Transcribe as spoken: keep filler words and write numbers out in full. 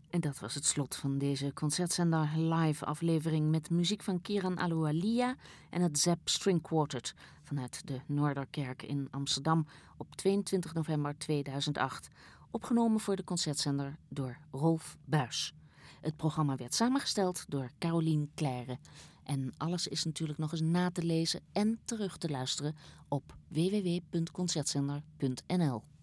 En dat was het slot van deze Concertzender live aflevering met muziek van Kiran Ahluwalia en het Zepp String Quartet vanuit de Noorderkerk in Amsterdam op tweeëntwintig november tweeduizend acht. Opgenomen voor de Concertzender door Rolf Buijs. Het programma werd samengesteld door Carolien Claire. En alles is natuurlijk nog eens na te lezen en terug te luisteren op w w w punt concertzender punt n l.